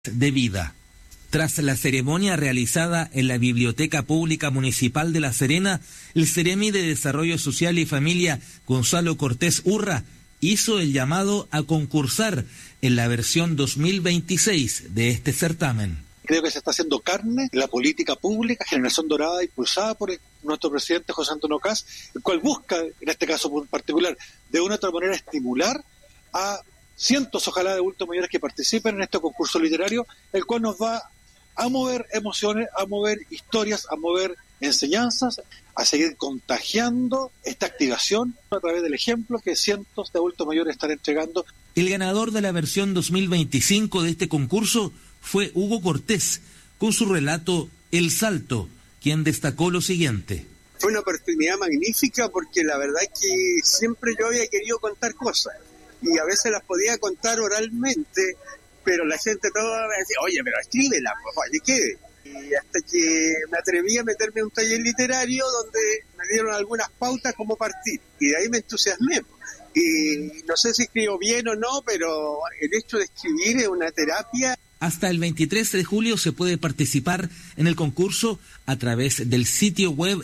de vida. Tras la ceremonia realizada en la Biblioteca Pública Municipal de La Serena, el Ceremi de Desarrollo Social y Familia, Gonzalo Cortés Urra, hizo el llamado a concursar en la versión 2026 de este certamen. Creo que se está haciendo carne en la política pública, Generación Dorada, impulsada por nuestro presidente José Antonio Kast, el cual busca, en este caso en particular, de una u otra manera estimular a cientos, ojalá, de adultos mayores que participen en este concurso literario, el cual nos va a mover emociones, a mover historias, a mover enseñanzas, a seguir contagiando esta activación a través del ejemplo que cientos de adultos mayores están entregando. El ganador de la versión 2025 de este concurso fue Hugo Cortés, con su relato El Salto, quien destacó lo siguiente. Fue una oportunidad magnífica porque la verdad es que siempre yo había querido contar cosas y a veces las podía contar oralmente, pero la gente toda me decía, oye, pero escríbela, pues, ¿de qué? Y hasta que me atreví a meterme en un taller literario donde me dieron algunas pautas cómo partir, y de ahí me entusiasmé. Y no sé si escribo bien o no, pero el hecho de escribir es una terapia. Hasta el 23 de julio se puede participar en el concurso a través del sitio web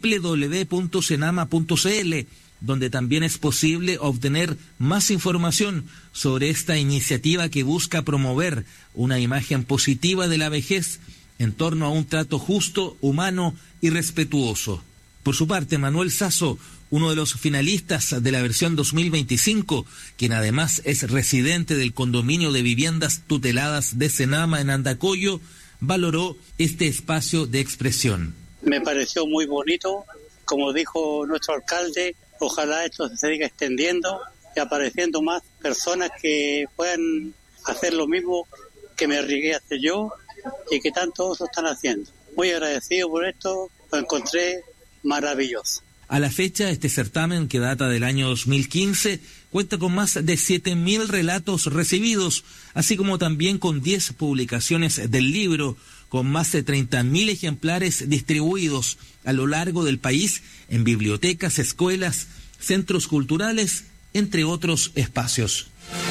www.senama.cl, donde también es posible obtener más información sobre esta iniciativa que busca promover una imagen positiva de la vejez en torno a un trato justo, humano y respetuoso. Por su parte, Manuel Sasso, uno de los finalistas de la versión 2025, quien además es residente del condominio de viviendas tuteladas de Senama en Andacollo, valoró este espacio de expresión. Me pareció muy bonito, como dijo nuestro alcalde, ojalá esto se siga extendiendo y apareciendo más personas que puedan hacer lo mismo que me arriesgué a hacer yo y que tanto otros están haciendo. Muy agradecido por esto, lo encontré maravilloso. A la fecha, este certamen, que data del año 2015, cuenta con más de 7.000 relatos recibidos, así como también con 10 publicaciones del libro, con más de 30.000 ejemplares distribuidos a lo largo del país en bibliotecas, escuelas, centros culturales, entre otros espacios.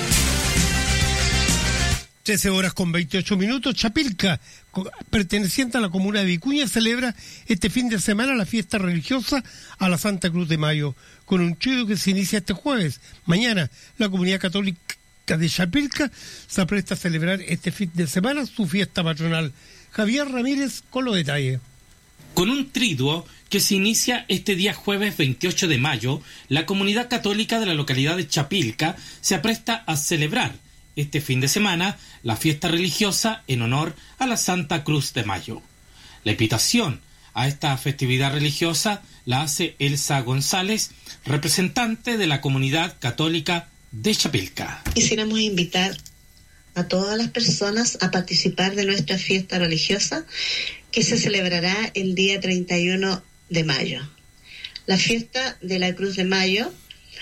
13:28. Chapilca, perteneciente a la comuna de Vicuña, celebra este fin de semana la fiesta religiosa a la Santa Cruz de Mayo, con un trío que se inicia este jueves. Mañana, la comunidad católica de Chapilca se apresta a celebrar este fin de semana su fiesta patronal. Javier Ramírez con los detalles. Con un triduo que se inicia este día jueves 28 de mayo, la comunidad católica de la localidad de Chapilca se apresta a celebrar este fin de semana la fiesta religiosa en honor a la Santa Cruz de Mayo. La invitación a esta festividad religiosa la hace Elsa González, representante de la comunidad católica de Chapilca. Quisiéramos invitar a todas las personas a participar de nuestra fiesta religiosa que se celebrará el día 31 de mayo. La fiesta de la Cruz de Mayo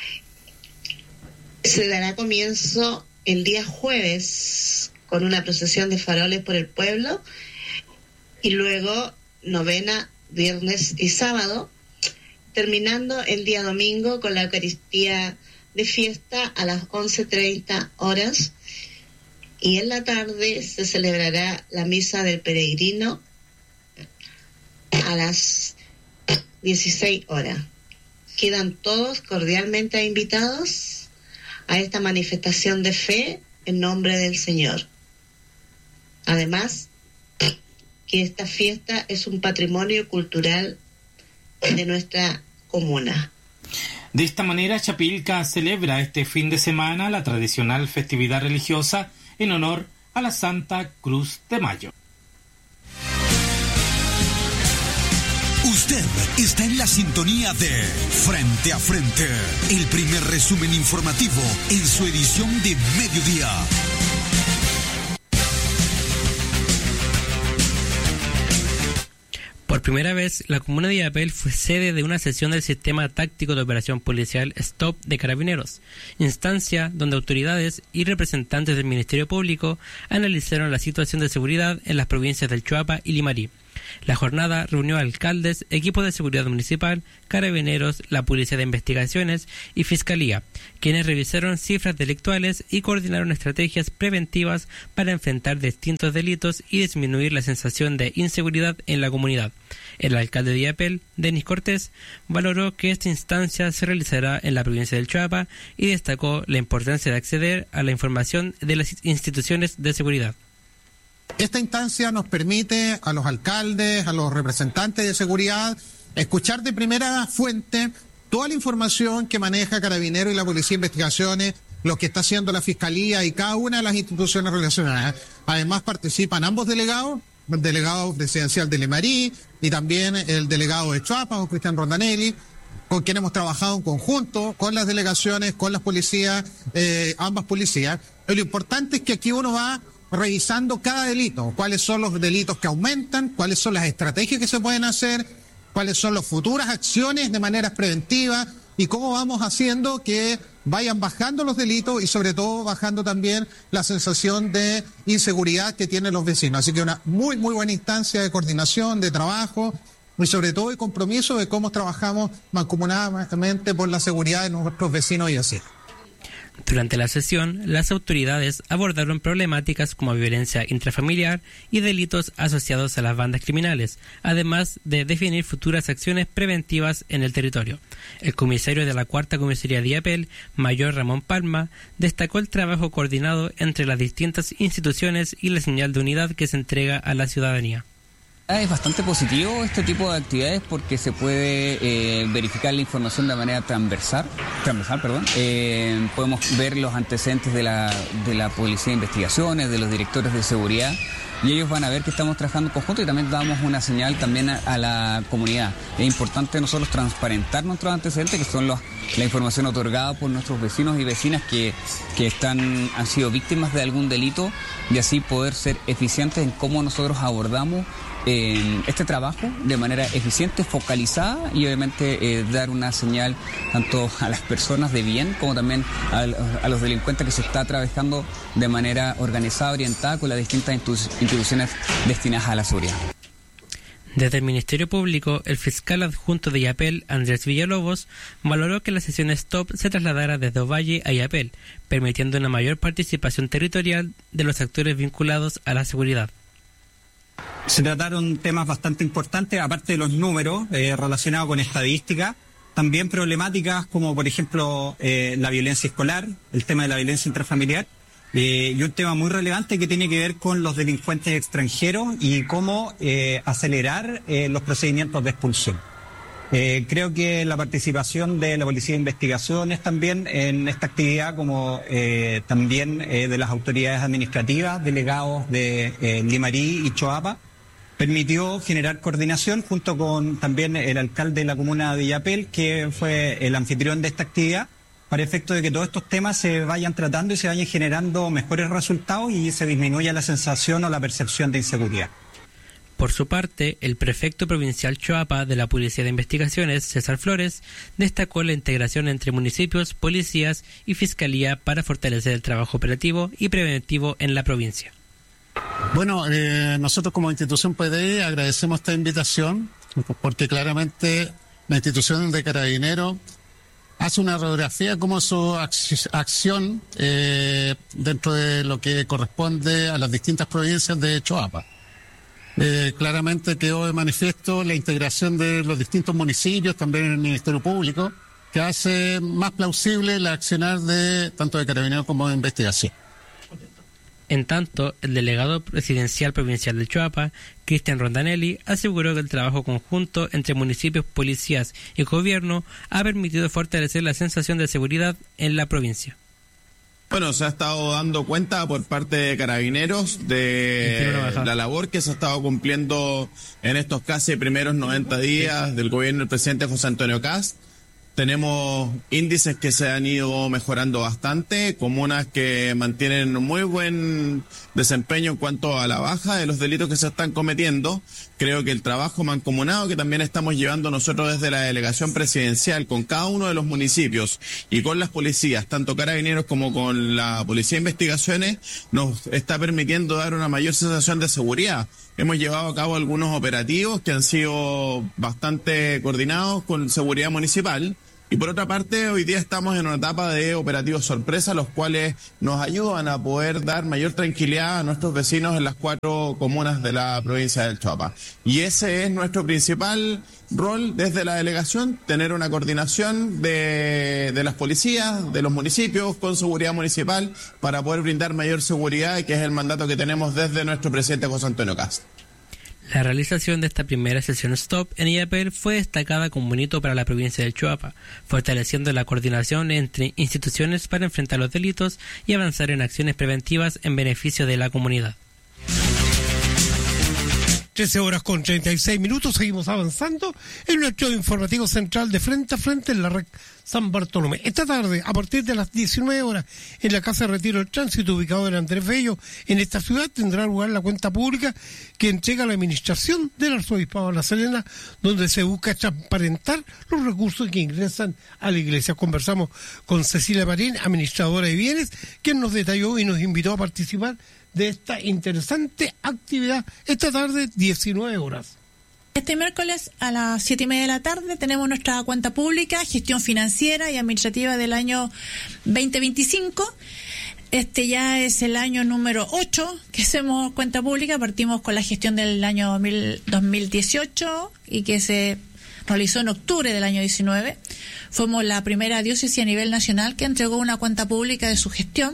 se dará comienzo el día jueves con una procesión de faroles por el pueblo y luego novena viernes y sábado, terminando el día domingo con la Eucaristía de fiesta a las 11:30 horas, y en la tarde se celebrará la misa del peregrino a las 16 horas. Quedan todos cordialmente invitados a esta manifestación de fe en nombre del Señor. Además, que esta fiesta es un patrimonio cultural de nuestra comuna. De esta manera, Chapilca celebra este fin de semana la tradicional festividad religiosa en honor a la Santa Cruz de Mayo. Usted está en la sintonía de Frente a Frente, el primer resumen informativo en su edición de mediodía. Por primera vez, la comuna de Illapel fue sede de una sesión del Sistema Táctico de Operación Policial STOP de Carabineros, instancia donde autoridades y representantes del Ministerio Público analizaron la situación de seguridad en las provincias del Choapa y Limarí. La jornada reunió a alcaldes, equipos de seguridad municipal, carabineros, la Policía de Investigaciones y Fiscalía, quienes revisaron cifras delictuales y coordinaron estrategias preventivas para enfrentar distintos delitos y disminuir la sensación de inseguridad en la comunidad. El alcalde de Illapel, Denis Cortés, valoró que esta instancia se realizará en la provincia del Choapa y destacó la importancia de acceder a la información de las instituciones de seguridad. Esta instancia nos permite a los alcaldes, a los representantes de seguridad, escuchar de primera fuente toda la información que maneja Carabineros y la Policía de Investigaciones, lo que está haciendo la Fiscalía y cada una de las instituciones relacionadas. Además participan ambos delegados, el delegado presidencial de Limarí y también el delegado de Choapa, Cristian Rondanelli, con quien hemos trabajado en conjunto, con las delegaciones, con las policías, ambas policías. Lo importante es que aquí uno va revisando cada delito, cuáles son los delitos que aumentan, cuáles son las estrategias que se pueden hacer, cuáles son las futuras acciones de manera preventiva y cómo vamos haciendo que vayan bajando los delitos y sobre todo bajando también la sensación de inseguridad que tienen los vecinos. Así que una muy buena instancia de coordinación, de trabajo y sobre todo de compromiso de cómo trabajamos mancomunadamente por la seguridad de nuestros vecinos y vecinas. Durante la sesión, las autoridades abordaron problemáticas como violencia intrafamiliar y delitos asociados a las bandas criminales, además de definir futuras acciones preventivas en el territorio. El comisario de la Cuarta Comisaría de Illapel, Mayor Ramón Palma, destacó el trabajo coordinado entre las distintas instituciones y la señal de unidad que se entrega a la ciudadanía. Es bastante positivo este tipo de actividades porque se puede verificar la información de manera transversal. Podemos ver los antecedentes de la Policía de Investigaciones, de los directores de seguridad, y ellos van a ver que estamos trabajando en conjunto y también damos una señal también a la comunidad. Es importante nosotros transparentar nuestros antecedentes, que son la información otorgada por nuestros vecinos y vecinas que han sido víctimas de algún delito, y así poder ser eficientes en cómo nosotros abordamos este trabajo de manera eficiente, focalizada y obviamente dar una señal tanto a las personas de bien como también a los delincuentes que se está trabajando de manera organizada, orientada con las distintas instituciones destinadas a la seguridad. Desde el Ministerio Público, el fiscal adjunto de Illapel, Andrés Villalobos, valoró que la sesión STOP se trasladara desde Ovalle a Illapel, permitiendo una mayor participación territorial de los actores vinculados a la seguridad. Se trataron temas bastante importantes, aparte de los números relacionados con estadística, también problemáticas como, por ejemplo, la violencia escolar, el tema de la violencia intrafamiliar, y un tema muy relevante que tiene que ver con los delincuentes extranjeros y cómo acelerar los procedimientos de expulsión. Creo que la participación de la Policía de Investigaciones también en esta actividad, como también de las autoridades administrativas, delegados de Limarí y Choapa, permitió generar coordinación junto con también el alcalde de la comuna de Illapel, que fue el anfitrión de esta actividad, para efecto de que todos estos temas se vayan tratando y se vayan generando mejores resultados y se disminuya la sensación o la percepción de inseguridad. Por su parte, el prefecto provincial Choapa de la Policía de Investigaciones, César Flores, destacó la integración entre municipios, policías y fiscalía para fortalecer el trabajo operativo y preventivo en la provincia. Bueno, nosotros como institución PDI agradecemos esta invitación porque claramente la institución de Carabineros hace una radiografía como su acción dentro de lo que corresponde a las distintas provincias de Choapa. Claramente quedó de manifiesto la integración de los distintos municipios, también en el Ministerio Público, que hace más plausible el accionar de tanto de Carabineros como de investigación. En tanto, el delegado presidencial provincial de Choapa, Cristian Rondanelli, aseguró que el trabajo conjunto entre municipios, policías y gobierno ha permitido fortalecer la sensación de seguridad en la provincia. Bueno, se ha estado dando cuenta por parte de Carabineros de la labor que se ha estado cumpliendo en estos casi primeros 90 días del gobierno del presidente José Antonio Kast, Tenemos índices que se han ido mejorando bastante, comunas que mantienen muy buen desempeño en cuanto a la baja de los delitos que se están cometiendo. Creo que el trabajo mancomunado que también estamos llevando nosotros desde la delegación presidencial con cada uno de los municipios y con las policías, tanto Carabineros como con la Policía de Investigaciones, nos está permitiendo dar una mayor sensación de seguridad. Hemos llevado a cabo algunos operativos que han sido bastante coordinados con seguridad municipal. Y por otra parte, hoy día estamos en una etapa de operativos sorpresa, los cuales nos ayudan a poder dar mayor tranquilidad a nuestros vecinos en las 4 comunas de la provincia del Choapa. Y ese es nuestro principal rol desde la delegación, tener una coordinación de las policías, de los municipios con seguridad municipal para poder brindar mayor seguridad, que es el mandato que tenemos desde nuestro presidente José Antonio Kast. La realización de esta primera sesión STOP en Illapel fue destacada como un hito para la provincia del Choapa, fortaleciendo la coordinación entre instituciones para enfrentar los delitos y avanzar en acciones preventivas en beneficio de la comunidad. 13:36, seguimos avanzando en nuestro informativo central de Frente a Frente en la red San Bartolomé. Esta tarde, a partir de las 19 horas, en la Casa de Retiro del Tránsito, ubicado en Andrés Bello, en esta ciudad, tendrá lugar la cuenta pública que entrega la administración del Arzobispado de La Serena, donde se busca transparentar los recursos que ingresan a la iglesia. Conversamos con Cecilia Marín, administradora de bienes, quien nos detalló y nos invitó a participar de esta interesante actividad esta tarde, 19 horas. Este miércoles a las 7:30 de la tarde tenemos nuestra cuenta pública, gestión financiera y administrativa del año 2025. Este ya es el año número 8 que hacemos cuenta pública. Partimos con la gestión del año 2018 y que se realizó en octubre del año 19. Fuimos la primera diócesis a nivel nacional que entregó una cuenta pública de su gestión.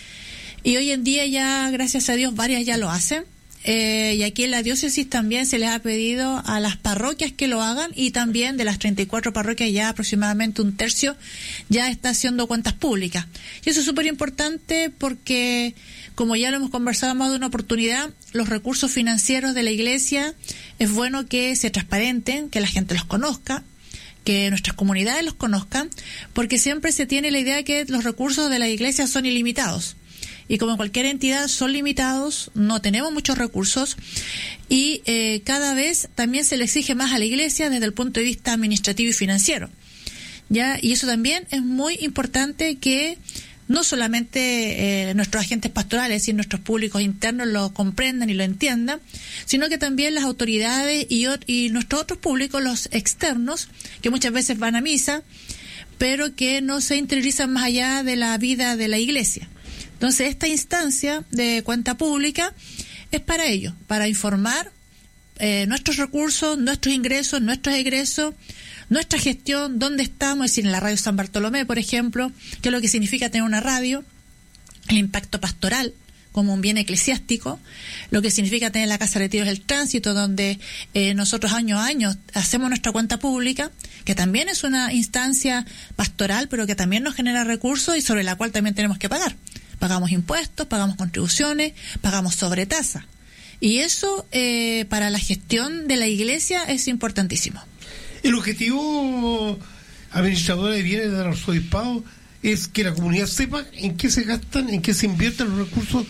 Y hoy en día ya, gracias a Dios, varias ya lo hacen. Y aquí en la diócesis también se les ha pedido a las parroquias que lo hagan, y también de las 34 parroquias ya aproximadamente un tercio ya está haciendo cuentas públicas. Y eso es súper importante porque, como ya lo hemos conversado más de una oportunidad, los recursos financieros de la iglesia es bueno que se transparenten, que la gente los conozca, que nuestras comunidades los conozcan, porque siempre se tiene la idea de que los recursos de la iglesia son ilimitados. Y como en cualquier entidad son limitados, no tenemos muchos recursos y cada vez también se le exige más a la iglesia desde el punto de vista administrativo y financiero. ¿Ya? Y eso también es muy importante que no solamente nuestros agentes pastorales y nuestros públicos internos lo comprendan y lo entiendan, sino que también las autoridades y nuestros otros públicos, los externos, que muchas veces van a misa, pero que no se interiorizan más allá de la vida de la iglesia. Entonces, esta instancia de cuenta pública es para ello, para informar nuestros recursos, nuestros ingresos, nuestros egresos, nuestra gestión, dónde estamos, es decir, en la radio San Bartolomé, por ejemplo, qué es lo que significa tener una radio, el impacto pastoral como un bien eclesiástico, lo que significa tener la Casa de Retiros del Tránsito, donde nosotros año a año hacemos nuestra cuenta pública, que también es una instancia pastoral, pero que también nos genera recursos y sobre la cual también tenemos que pagar. Pagamos impuestos, pagamos contribuciones, pagamos sobretasa. Y eso para la gestión de la iglesia es importantísimo. El objetivo, administradora de bienes del arzobispado, es que la comunidad sepa en qué se gastan, en qué se invierten los recursos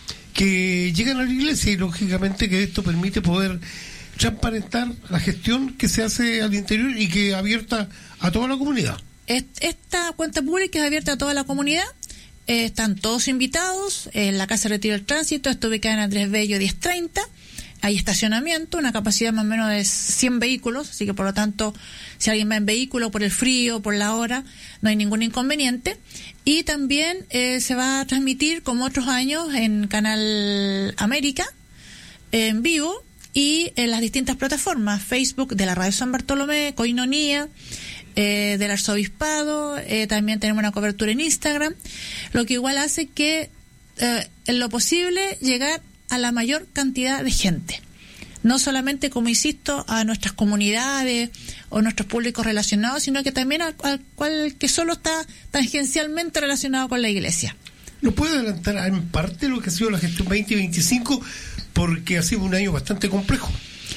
que llegan a la iglesia, y lógicamente que esto permite poder transparentar la gestión que se hace al interior y que es abierta a toda la comunidad. Esta cuenta pública es abierta a toda la comunidad. Están todos invitados en la Casa de Retiro del Tránsito, está ubicada en Andrés Bello 1030, hay estacionamiento, una capacidad más o menos de 100 vehículos, así que por lo tanto, si alguien va en vehículo por el frío, por la hora, no hay ningún inconveniente. Y también se va a transmitir, como otros años, en Canal América, en vivo, y en las distintas plataformas, Facebook de la Radio San Bartolomé, Coinonía, del Arzobispado, también tenemos una cobertura en Instagram, lo que igual hace que en lo posible llegar a la mayor cantidad de gente, no solamente, como insisto, a nuestras comunidades o nuestros públicos relacionados, sino que también al cual que solo está tangencialmente relacionado con la iglesia. ¿Nos puede adelantar en parte lo que ha sido la gestión 2025? Porque ha sido un año bastante complejo.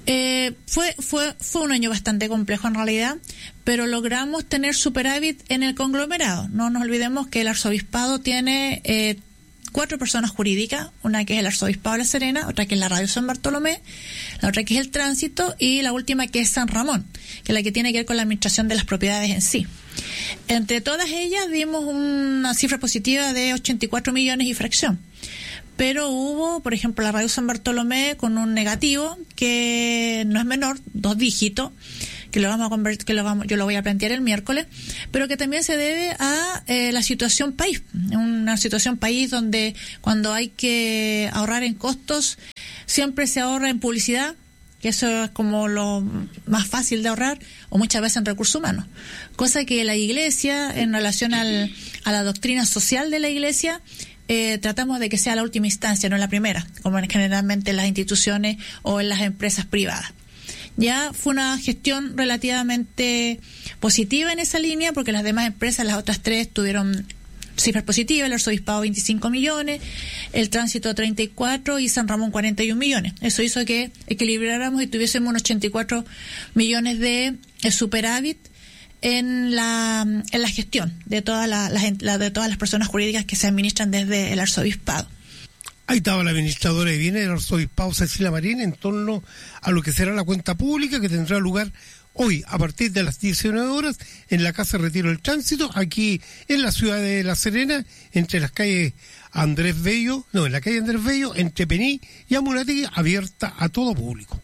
Fue un año bastante complejo en realidad, pero logramos tener superávit en el conglomerado. No nos olvidemos que el arzobispado tiene 4 personas jurídicas, una que es el arzobispado de La Serena, otra que es la Radio San Bartolomé, la otra que es el Tránsito y la última que es San Ramón, que es la que tiene que ver con la administración de las propiedades en sí. Entre todas ellas dimos una cifra positiva de 84 millones y fracción. Pero hubo, por ejemplo, la Radio San Bartolomé con un negativo que no es menor, 2 dígitos, que lo vamos a convertir, yo lo voy a plantear el miércoles, pero que también se debe a la situación país, una situación país donde cuando hay que ahorrar en costos siempre se ahorra en publicidad, que eso es como lo más fácil de ahorrar, o muchas veces en recursos humanos, cosa que la Iglesia, en relación a la doctrina social de la Iglesia, tratamos de que sea la última instancia, no la primera, como generalmente en las instituciones o en las empresas privadas. Ya fue una gestión relativamente positiva en esa línea, porque las demás empresas, las otras 3, tuvieron cifras positivas: el arzobispado 25 millones, el Tránsito 34 y San Ramón 41 millones. Eso hizo que equilibráramos y tuviésemos unos 84 millones de superávit en la gestión de todas las personas jurídicas que se administran desde el arzobispado. Ahí estaba la administradora de bienes del arzobispado, Cecilia Marín, en torno a lo que será la cuenta pública que tendrá lugar hoy a partir de las 19 horas en la Casa Retiro del Tránsito, aquí en la ciudad de La Serena, entre las calles en la calle Andrés Bello, entre Pení y Amunátegui, abierta a todo público.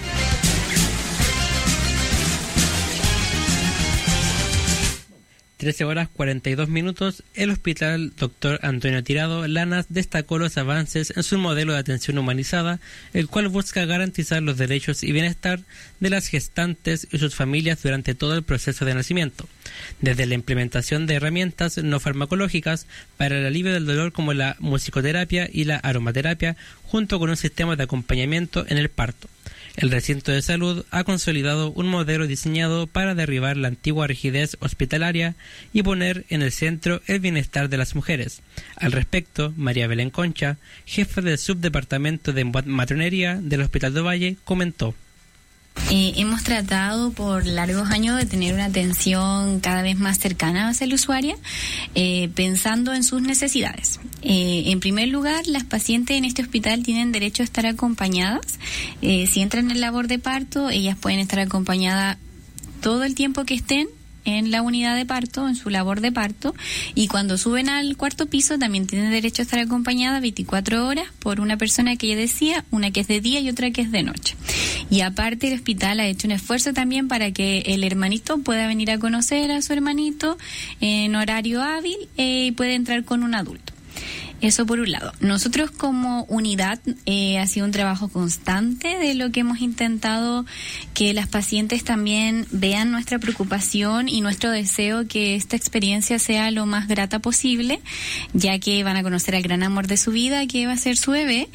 13:42, el Hospital Dr. Antonio Tirado Lanas destacó los avances en su modelo de atención humanizada, el cual busca garantizar los derechos y bienestar de las gestantes y sus familias durante todo el proceso de nacimiento, desde la implementación de herramientas no farmacológicas para el alivio del dolor como la musicoterapia y la aromaterapia, junto con un sistema de acompañamiento en el parto. El recinto de salud ha consolidado un modelo diseñado para derribar la antigua rigidez hospitalaria y poner en el centro el bienestar de las mujeres. Al respecto, María Belén Concha, jefa del subdepartamento de matronería del Hospital de Valle, comentó: hemos tratado por largos años de tener una atención cada vez más cercana hacia el usuario, pensando en sus necesidades. En primer lugar, las pacientes en este hospital tienen derecho a estar acompañadas. Si entran en labor de parto, ellas pueden estar acompañadas todo el tiempo que estén en la unidad de parto, en su labor de parto, y cuando suben al 4º piso también tienen derecho a estar acompañada 24 horas por una persona que ella decía, una que es de día y otra que es de noche. Y aparte el hospital ha hecho un esfuerzo también para que el hermanito pueda venir a conocer a su hermanito en horario hábil y puede entrar con un adulto. Eso por un lado. Nosotros como unidad ha sido un trabajo constante de lo que hemos intentado que las pacientes también vean nuestra preocupación y nuestro deseo que esta experiencia sea lo más grata posible, ya que van a conocer al gran amor de su vida, que va a ser su bebé.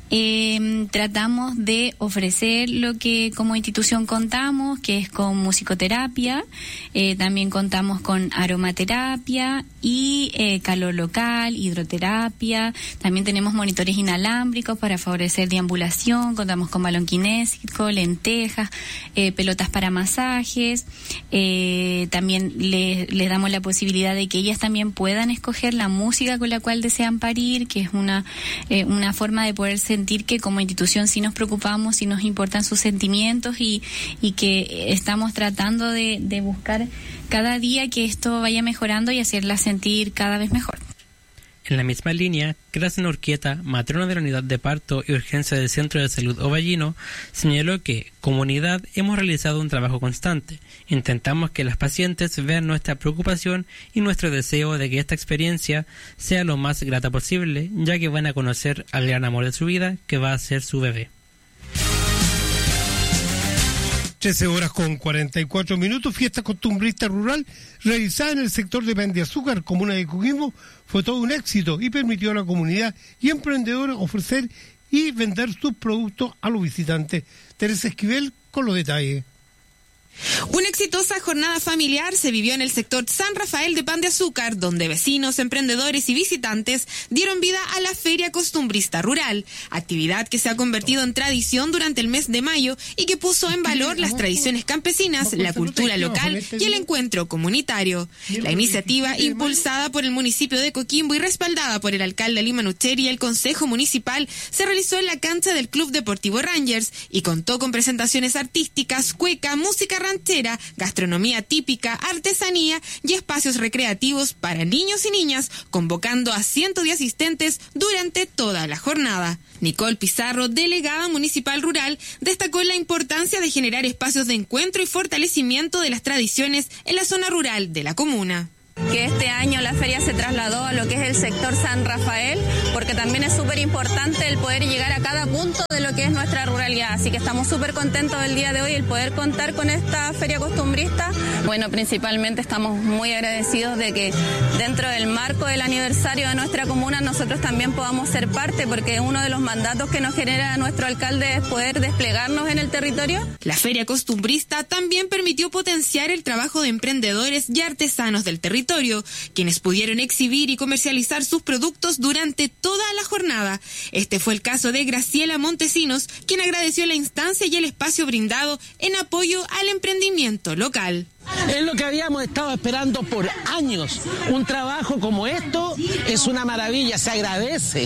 Tratamos de ofrecer lo que como institución contamos, que es con musicoterapia, también contamos con aromaterapia y calor local, hidroterapia, también tenemos monitores inalámbricos para favorecer deambulación, contamos con balón kinésico, lentejas, pelotas para masajes, también les damos la posibilidad de que ellas también puedan escoger la música con la cual desean parir, que es una forma de poder sentir que como institución sí nos preocupamos, sí nos importan sus sentimientos y que estamos tratando de buscar cada día que esto vaya mejorando y hacerla sentir cada vez mejor. En la misma línea, Krasna Urquieta, matrona de la unidad de parto y urgencia del Centro de Salud Ovallino, señaló que, como unidad, hemos realizado un trabajo constante. Intentamos que las pacientes vean nuestra preocupación y nuestro deseo de que esta experiencia sea lo más grata posible, ya que van a conocer al gran amor de su vida, que va a ser su bebé. 13:44, fiesta costumbrista rural realizada en el sector de Pan de Azúcar, comuna de Coquimbo, fue todo un éxito y permitió a la comunidad y emprendedores ofrecer y vender sus productos a los visitantes. Teresa Esquivel con los detalles. Una exitosa jornada familiar se vivió en el sector San Rafael de Pan de Azúcar, donde vecinos, emprendedores y visitantes dieron vida a la Feria Costumbrista Rural, actividad que se ha convertido en tradición durante el mes de mayo y que puso en valor las tradiciones campesinas, la cultura local y el encuentro comunitario. La iniciativa, impulsada por el municipio de Coquimbo y respaldada por el alcalde Lima Nucheri y el Consejo Municipal, se realizó en la cancha del Club Deportivo Rangers y contó con presentaciones artísticas, cueca, música ranchera, gastronomía típica, artesanía y espacios recreativos para niños y niñas, convocando a cientos de asistentes durante toda la jornada. Nicole Pizarro, delegada municipal rural, destacó la importancia de generar espacios de encuentro y fortalecimiento de las tradiciones en la zona rural de la comuna. Que este año la feria se trasladó a lo que es el sector San Rafael, porque también es súper importante el poder llegar a cada punto de lo que es nuestra ruralidad. Así que estamos súper contentos del día de hoy, el poder contar con esta feria costumbrista. Bueno, principalmente estamos muy agradecidos de que dentro del marco del aniversario de nuestra comuna nosotros también podamos ser parte, porque uno de los mandatos que nos genera nuestro alcalde es poder desplegarnos en el territorio. La feria costumbrista también permitió potenciar el trabajo de emprendedores y artesanos del territorio, quienes pudieron exhibir y comercializar sus productos durante toda la jornada. Este fue el caso de Graciela Montesinos, quien agradeció la instancia y el espacio brindado en apoyo al emprendimiento local. Es lo que habíamos estado esperando por años. Un trabajo como esto es una maravilla, se agradece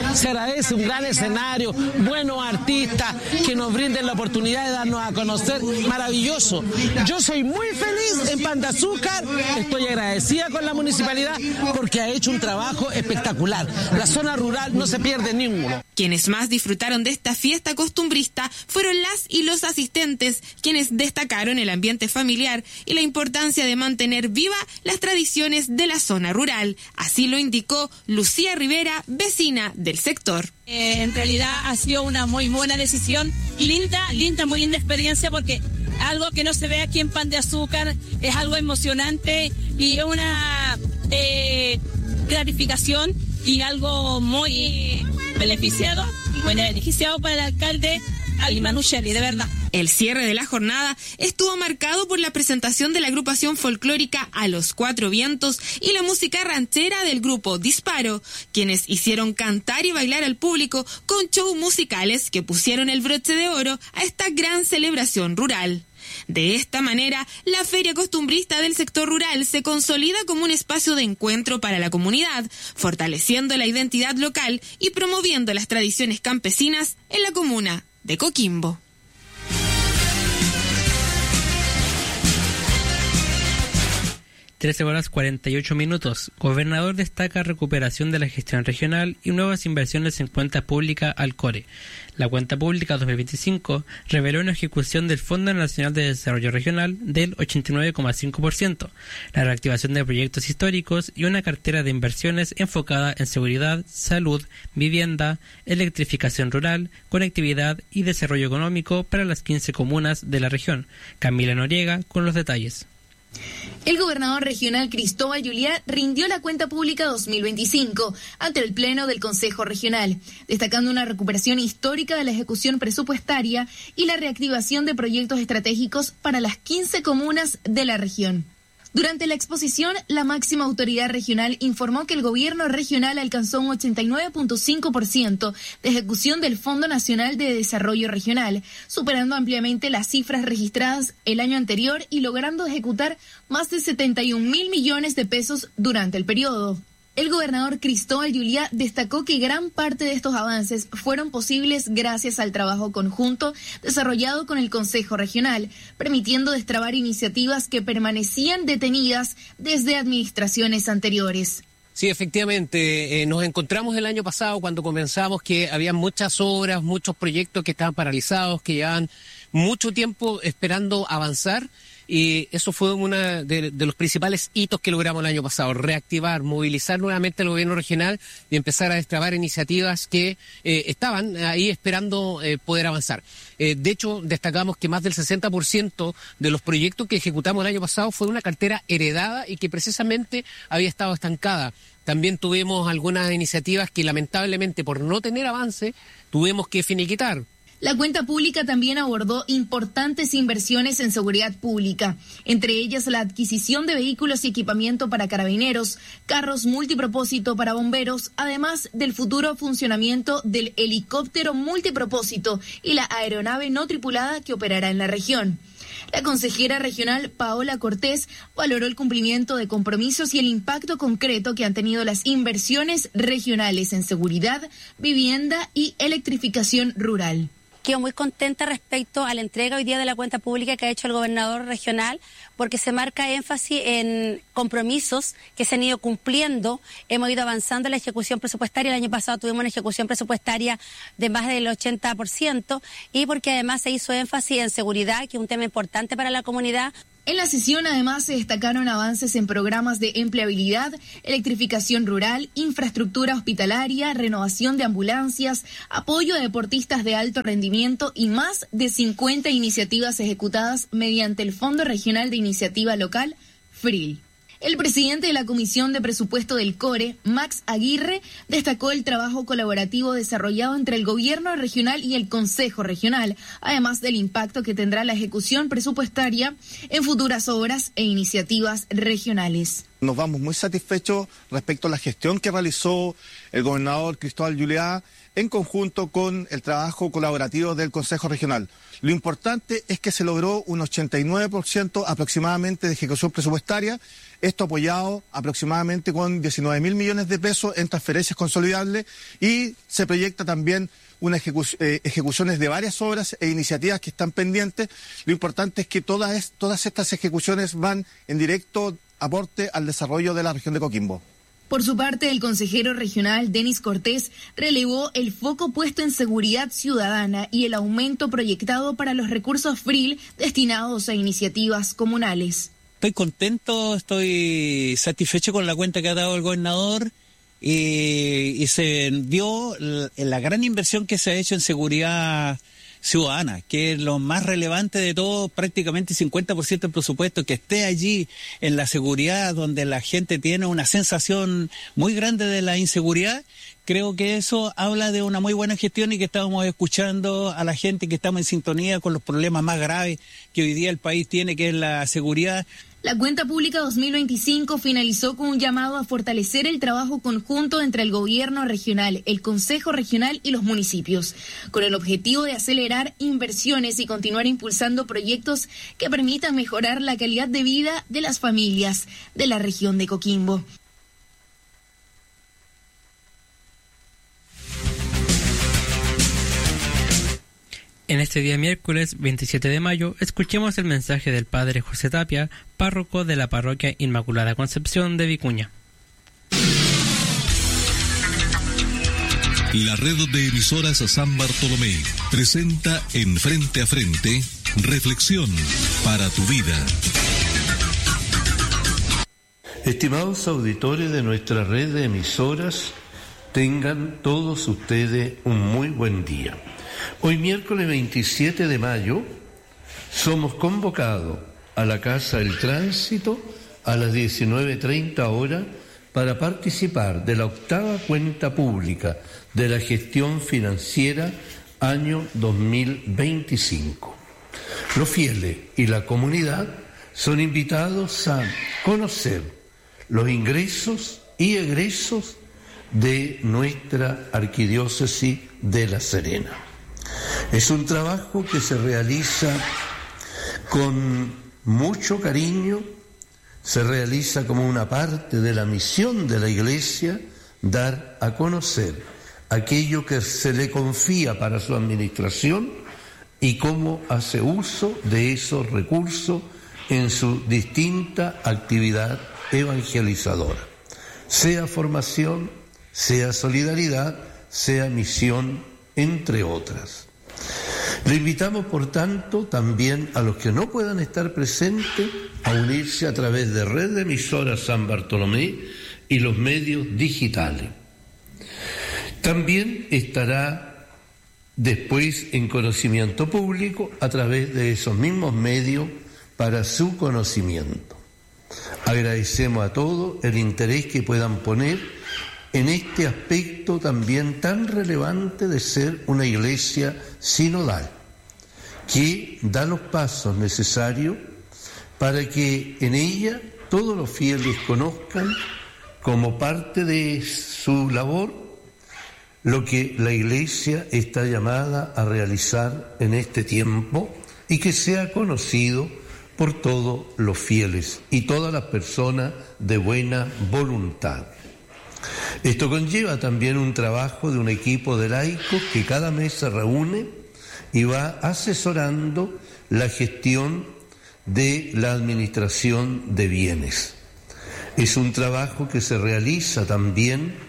un gran escenario, buenos artistas que nos brinden la oportunidad de darnos a conocer, maravilloso. Yo soy muy feliz en Pan de Azúcar, estoy agradecida con la municipalidad porque ha hecho un trabajo espectacular. La zona rural no se pierde ninguno. Quienes más disfrutaron de esta fiesta costumbrista fueron las y los asistentes, quienes destacaron el ambiente familiar y la importancia de mantener viva las tradiciones de la zona rural. Así lo indicó Lucía Rivera, vecina del sector. En realidad ha sido una muy buena decisión, muy linda experiencia, porque algo que no se ve aquí en Pan de Azúcar es algo emocionante y una gratificación y algo muy beneficiado para el alcalde Lima Nucheri, de verdad. El cierre de la jornada estuvo marcado por la presentación de la agrupación folclórica A los Cuatro Vientos y la música ranchera del grupo Disparo, quienes hicieron cantar y bailar al público con shows musicales que pusieron el broche de oro a esta gran celebración rural. De esta manera, la feria costumbrista del sector rural se consolida como un espacio de encuentro para la comunidad, fortaleciendo la identidad local y promoviendo las tradiciones campesinas en la comuna de Coquimbo. (13:48). Gobernador destaca recuperación de la gestión regional y nuevas inversiones en cuentas públicas al CORE. La cuenta pública 2025 reveló una ejecución del Fondo Nacional de Desarrollo Regional del 89,5%, la reactivación de proyectos históricos y una cartera de inversiones enfocada en seguridad, salud, vivienda, electrificación rural, conectividad y desarrollo económico para las 15 comunas de la región. Camila Noriega con los detalles. El gobernador regional Cristóbal Yuliá rindió la cuenta pública 2025 ante el Pleno del Consejo Regional, destacando una recuperación histórica de la ejecución presupuestaria y la reactivación de proyectos estratégicos para las 15 comunas de la región. Durante la exposición, la máxima autoridad regional informó que el gobierno regional alcanzó un 89,5% de ejecución del Fondo Nacional de Desarrollo Regional, superando ampliamente las cifras registradas el año anterior y logrando ejecutar más de 71.000 millones de pesos durante el periodo. El gobernador Cristóbal Yuliá destacó que gran parte de estos avances fueron posibles gracias al trabajo conjunto desarrollado con el Consejo Regional, permitiendo destrabar iniciativas que permanecían detenidas desde administraciones anteriores. Sí, efectivamente, nos encontramos el año pasado cuando comenzamos que había muchas obras, muchos proyectos que estaban paralizados, que llevaban mucho tiempo esperando avanzar. Y eso fue uno de los principales hitos que logramos el año pasado, reactivar, movilizar nuevamente el gobierno regional y empezar a destrabar iniciativas que estaban ahí esperando poder avanzar. De hecho, destacamos que más del 60% de los proyectos que ejecutamos el año pasado fue una cartera heredada y que precisamente había estado estancada. También tuvimos algunas iniciativas que lamentablemente por no tener avance tuvimos que finiquitar. La cuenta pública también abordó importantes inversiones en seguridad pública, entre ellas la adquisición de vehículos y equipamiento para carabineros, carros multipropósito para bomberos, además del futuro funcionamiento del helicóptero multipropósito y la aeronave no tripulada que operará en la región. La consejera regional Paola Cortés valoró el cumplimiento de compromisos y el impacto concreto que han tenido las inversiones regionales en seguridad, vivienda y electrificación rural. Quedo muy contenta respecto a la entrega hoy día de la cuenta pública que ha hecho el gobernador regional, porque se marca énfasis en compromisos que se han ido cumpliendo. Hemos ido avanzando en la ejecución presupuestaria. El año pasado tuvimos una ejecución presupuestaria de más del 80%, y porque además se hizo énfasis en seguridad, que es un tema importante para la comunidad. En la sesión además se destacaron avances en programas de empleabilidad, electrificación rural, infraestructura hospitalaria, renovación de ambulancias, apoyo a deportistas de alto rendimiento y más de 50 iniciativas ejecutadas mediante el Fondo Regional de Iniciativa Local, FRIL. El presidente de la Comisión de Presupuesto del CORE, Max Aguirre, destacó el trabajo colaborativo desarrollado entre el Gobierno regional y el Consejo Regional, además del impacto que tendrá la ejecución presupuestaria en futuras obras e iniciativas regionales. Nos vamos muy satisfechos respecto a la gestión que realizó el gobernador Cristóbal Juliá en conjunto con el trabajo colaborativo del Consejo Regional. Lo importante es que se logró un 89% aproximadamente de ejecución presupuestaria, esto apoyado aproximadamente con 19.000 millones de pesos en transferencias consolidables, y se proyecta también unas ejecuciones de varias obras e iniciativas que están pendientes. Lo importante es que todas estas ejecuciones van en directo aporte al desarrollo de la región de Coquimbo. Por su parte, el consejero regional Denis Cortés relevó el foco puesto en seguridad ciudadana y el aumento proyectado para los recursos FRIL destinados a iniciativas comunales. Estoy contento, estoy satisfecho con la cuenta que ha dado el gobernador y se dio la gran inversión que se ha hecho en seguridad ciudadana, que es lo más relevante de todo, prácticamente 50% del presupuesto, que esté allí en la seguridad, donde la gente tiene una sensación muy grande de la inseguridad. Creo que eso habla de una muy buena gestión y que estamos escuchando a la gente, que estamos en sintonía con los problemas más graves que hoy día el país tiene, que es la seguridad. La cuenta pública 2025 finalizó con un llamado a fortalecer el trabajo conjunto entre el gobierno regional, el Consejo Regional y los municipios, con el objetivo de acelerar inversiones y continuar impulsando proyectos que permitan mejorar la calidad de vida de las familias de la región de Coquimbo. En este día miércoles 27 de mayo, escuchemos el mensaje del Padre José Tapia, párroco de la Parroquia Inmaculada Concepción de Vicuña. La red de emisoras San Bartolomé presenta en Frente a Frente, Reflexión para tu vida. Estimados auditores de nuestra red de emisoras, tengan todos ustedes un muy buen día. Hoy miércoles 27 de mayo somos convocados a la Casa del Tránsito a las 19:30 horas para participar de la 8ª cuenta pública de la gestión financiera año 2025. Los fieles y la comunidad son invitados a conocer los ingresos y egresos de nuestra arquidiócesis de La Serena. Es un trabajo que se realiza con mucho cariño, se realiza como una parte de la misión de la Iglesia, dar a conocer aquello que se le confía para su administración y cómo hace uso de esos recursos en su distinta actividad evangelizadora, sea formación, sea solidaridad, sea misión, entre otras. Le invitamos, por tanto, también a los que no puedan estar presentes a unirse a través de Red de Emisoras San Bartolomé y los medios digitales. También estará después en conocimiento público a través de esos mismos medios para su conocimiento. Agradecemos a todos el interés que puedan poner en este aspecto también tan relevante de ser una iglesia sinodal, que da los pasos necesarios para que en ella todos los fieles conozcan como parte de su labor lo que la Iglesia está llamada a realizar en este tiempo y que sea conocido por todos los fieles y todas las personas de buena voluntad. Esto conlleva también un trabajo de un equipo de laicos que cada mes se reúne y va asesorando la gestión de la administración de bienes. Es un trabajo que se realiza también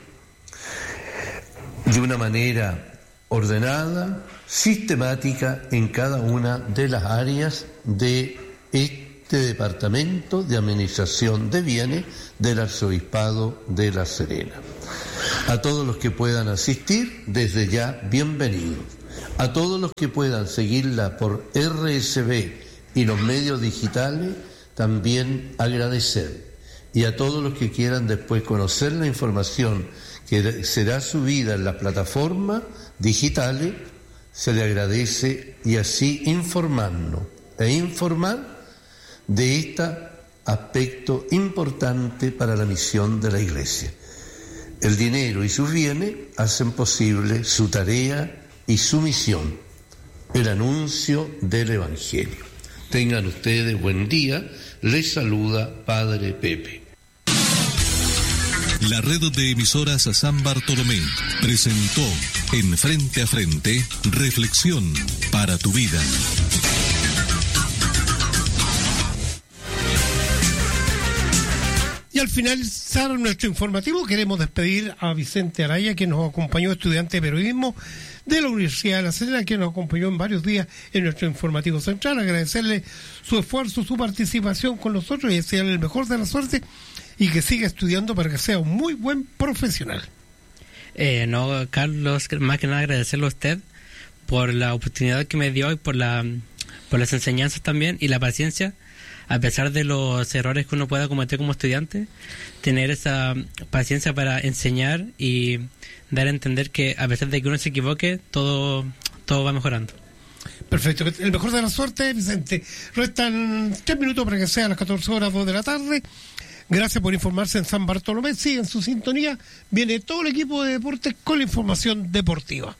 de una manera ordenada, sistemática en cada una de las áreas de este departamento de administración de bienes del Arzobispado de La Serena. A todos los que puedan asistir, desde ya, bienvenidos. A todos los que puedan seguirla por RSB y los medios digitales, también agradecer. Y a todos los que quieran después conocer la información que será subida en las plataformas digitales, se le agradece y así informarnos e informar de este aspecto importante para la misión de la Iglesia. El dinero y sus bienes hacen posible su tarea y su misión, el anuncio del Evangelio. Tengan ustedes buen día. Les saluda Padre Pepe. La red de emisoras San Bartolomé presentó en Frente a Frente, Reflexión para tu vida. Y al finalizar nuestro informativo queremos despedir a Vicente Araya, que nos acompañó, estudiante de periodismo de la Universidad de La Serena, que nos acompañó en varios días en nuestro informativo central. Agradecerle su esfuerzo, su participación con nosotros y desearle el mejor de la suerte y que siga estudiando para que sea un muy buen profesional. No, Carlos, más que nada agradecerle a usted por la oportunidad que me dio y por las enseñanzas también y la paciencia, a pesar de los errores que uno pueda cometer como estudiante, tener esa paciencia para enseñar y dar a entender que a pesar de que uno se equivoque, todo va mejorando. Perfecto, el mejor de la suerte, Vicente. Restan 3 minutos para que sea a las 14 horas 2 de la tarde. Gracias por informarse en San Bartolomé. Sí, en su sintonía viene todo el equipo de deportes con la información deportiva.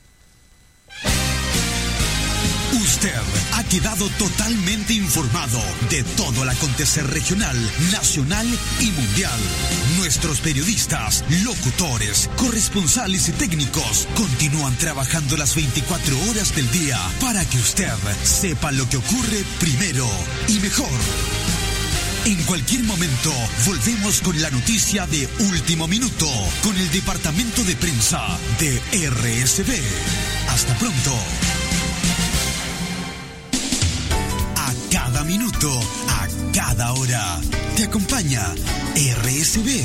Usted ha quedado totalmente informado de todo el acontecer regional, nacional y mundial. Nuestros periodistas, locutores, corresponsales y técnicos continúan trabajando las 24 horas del día para que usted sepa lo que ocurre primero y mejor. En cualquier momento, volvemos con la noticia de último minuto, con el departamento de prensa de RSB. Hasta pronto. A cada minuto, a cada hora, te acompaña RSB.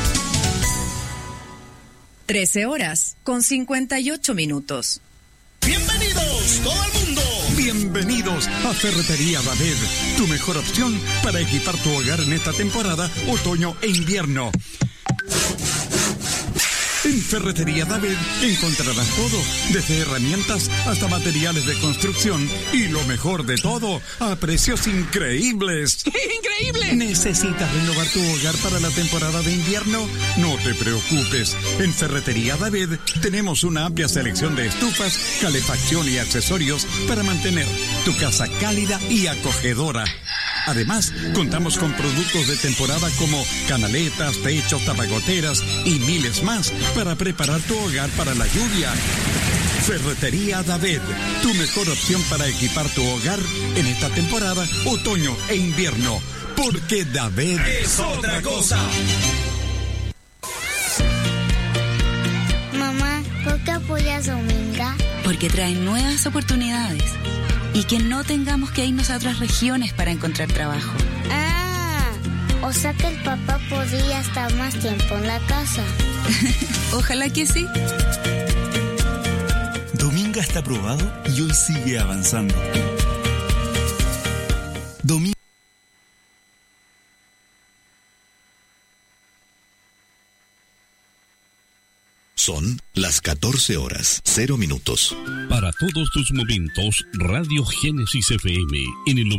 13 horas con 58 minutos. ¡Bienvenidos, todo el mundo! Bienvenidos a Ferretería David, tu mejor opción para equipar tu hogar en esta temporada otoño e invierno. En Ferretería David encontrarás todo, desde herramientas hasta materiales de construcción y lo mejor de todo, a precios increíbles. ¡Increíble! ¿Necesitas renovar tu hogar para la temporada de invierno? No te preocupes. En Ferretería David tenemos una amplia selección de estufas, calefacción y accesorios para mantener tu casa cálida y acogedora. Además, contamos con productos de temporada como canaletas, techos, tapagoteras y miles más para preparar tu hogar para la lluvia. Ferretería David, tu mejor opción para equipar tu hogar en esta temporada otoño e invierno. Porque David es otra cosa. Mamá, ¿por qué apoyas a Dominga? Porque traen nuevas oportunidades y que no tengamos que irnos a otras regiones para encontrar trabajo. Ah, o sea que el papá podría estar más tiempo en la casa. Ojalá que sí. Dominga está aprobado y hoy sigue avanzando. Son las 14:00. Para todos tus momentos, Radio Génesis FM en el